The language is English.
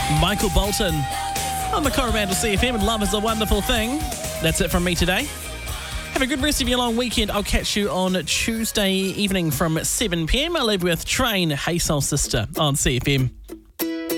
Michael Bolton on the Coromandel CFM, and Love is a Wonderful Thing. That's it from me today. Have a good rest of your long weekend. I'll catch you on Tuesday evening from 7 p.m. I'll leave with Train, Hey Soul Sister on CFM.